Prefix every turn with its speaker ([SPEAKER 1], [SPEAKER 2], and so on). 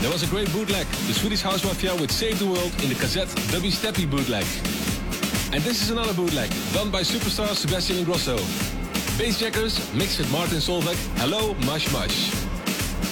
[SPEAKER 1] There was a great bootleg, the Swedish House Mafia with Save the World in the cassette Dubby Steppy bootleg. And this is another bootleg, done by superstar Sebastian Ingrosso. Bassjackers, mixed with Martin Solveig, Hello Mush Mush.